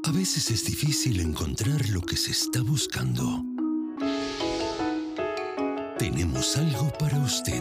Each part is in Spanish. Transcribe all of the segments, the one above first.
A veces es difícil encontrar lo que se está buscando. Tenemos algo para usted.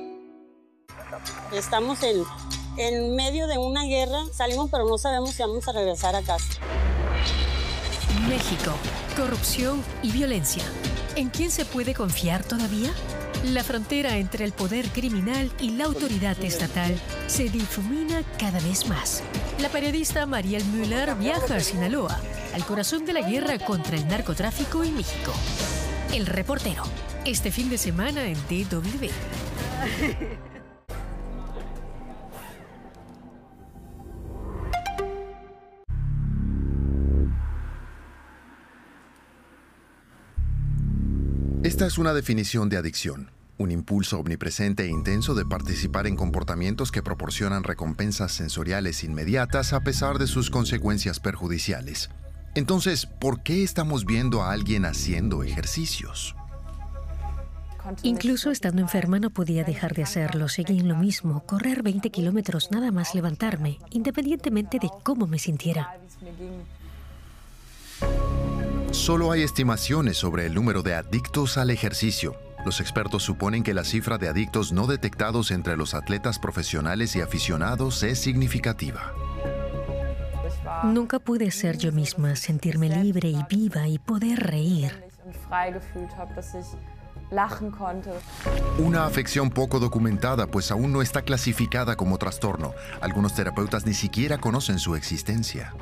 Estamos en medio de una guerra. Salimos, pero no sabemos si vamos a regresar a casa. México, corrupción y violencia. ¿En quién se puede confiar todavía? La frontera entre el poder criminal y la autoridad estatal se difumina cada vez más. La periodista Mariel Müller viaja a Sinaloa, al corazón de la guerra contra el narcotráfico en México. El Reportero, este fin de semana en DW. Esta es una definición de adicción, un impulso omnipresente e intenso de participar en comportamientos que proporcionan recompensas sensoriales inmediatas a pesar de sus consecuencias perjudiciales. Entonces, ¿por qué estamos viendo a alguien haciendo ejercicios? Incluso estando enferma no podía dejar de hacerlo. Seguí en lo mismo, correr 20 kilómetros nada más levantarme, independientemente de cómo me sintiera. Solo hay estimaciones sobre el número de adictos al ejercicio. Los expertos suponen que la cifra de adictos no detectados entre los atletas profesionales y aficionados es significativa. Nunca pude ser yo misma, sentirme libre y viva y poder reír. Una afección poco documentada, pues aún no está clasificada como trastorno. Algunos terapeutas ni siquiera conocen su existencia.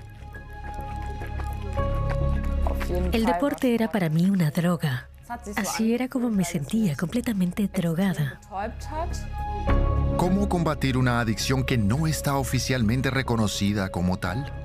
El deporte era para mí una droga. Así era como me sentía, completamente drogada. ¿Cómo combatir una adicción que no está oficialmente reconocida como tal?